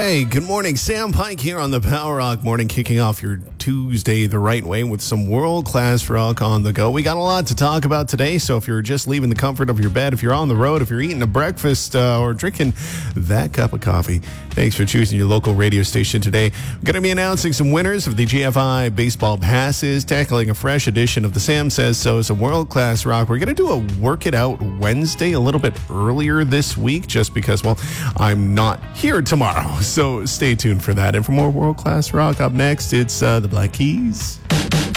Hey, good morning. Sam Pike here on the Power Rock Morning, kicking off your Tuesday the right way with some world-class rock on the go. We got a lot to talk about today, so if you're just leaving the comfort of your bed, if you're on the road, if you're eating a breakfast or drinking that cup of coffee, thanks for choosing your local radio station today. We're going to be announcing some winners of the GFI baseball passes, tackling a fresh edition of the Sam Says So, some world-class rock. We're going to do a Work It Out Wednesday a little bit earlier this week, just because, well, I'm not here tomorrow. So stay tuned for that. And for more world-class rock up next, it's the Black Keys.